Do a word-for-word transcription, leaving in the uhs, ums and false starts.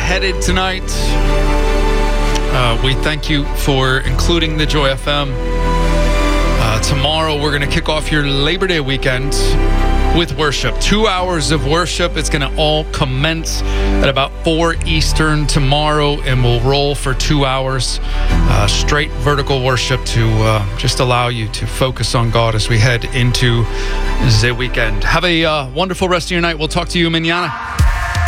headed tonight. Uh, we thank you for including the Joy F M. Uh, tomorrow, we're going to kick off your Labor Day weekend with worship. Two hours of worship. It's going to all commence at about four Eastern tomorrow, and we'll roll for two hours. Uh, straight vertical worship to uh, just allow you to focus on God as we head into the weekend. Have a uh, wonderful rest of your night. We'll talk to you mañana.